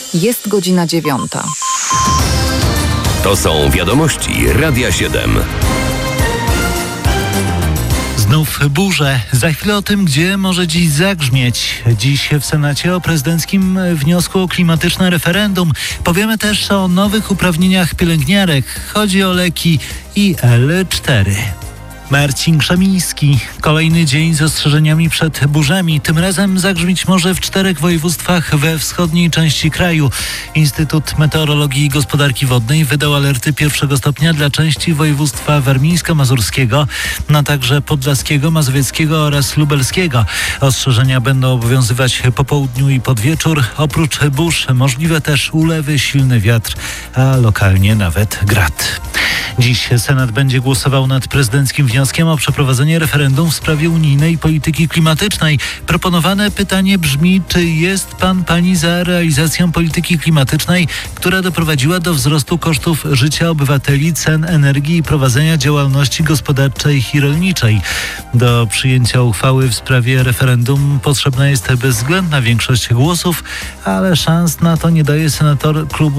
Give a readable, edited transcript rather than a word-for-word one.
Jest godzina 9. To są wiadomości Radia 7. Znów burze. Za chwilę o tym, gdzie może dziś zagrzmieć. Dziś w Senacie o prezydenckim wniosku o klimatyczne referendum. Powiemy też o nowych uprawnieniach pielęgniarek. Chodzi o leki i L4. Marcin Krzemiński. Kolejny dzień z ostrzeżeniami przed burzami. Tym razem zagrzmieć może w 4 województwach we wschodniej części kraju. Instytut Meteorologii i Gospodarki Wodnej wydał alerty 1 stopnia dla części województwa warmińsko-mazurskiego, a także podlaskiego, mazowieckiego oraz lubelskiego. Ostrzeżenia będą obowiązywać po południu i pod wieczór. Oprócz burz możliwe też ulewy, silny wiatr, a lokalnie nawet grad. Dziś Senat będzie głosował nad prezydenckim wnioskiem o przeprowadzenie referendum w sprawie unijnej polityki klimatycznej. Proponowane pytanie brzmi, czy jest pani za realizacją polityki klimatycznej, która doprowadziła do wzrostu kosztów życia obywateli, cen energii i prowadzenia działalności gospodarczej i rolniczej. Do przyjęcia uchwały w sprawie referendum potrzebna jest bezwzględna większość głosów, ale szans na to nie daje senator klubu